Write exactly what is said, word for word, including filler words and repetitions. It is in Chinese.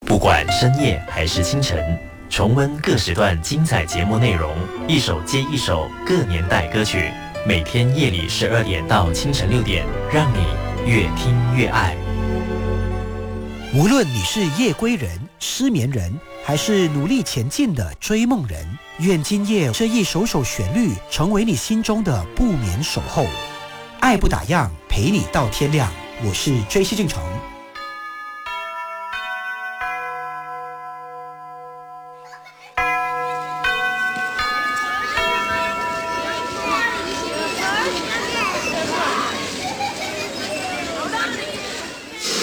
不管深夜还是清晨，重温各时段精彩节目内容，一首接一首各年代歌曲，每天夜里十二点到清晨六点，让你越听越爱。 无论你是夜归人、失眠人，还是努力前进的追梦人，愿今夜这一首首旋律成为你心中的不眠守候。爱不打烊，陪你到天亮。我是追西进城。